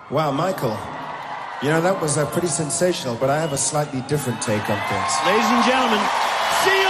Wow, Michael. You know, that was pretty sensational, but I have a slightly different take on things. Ladies and gentlemen, see you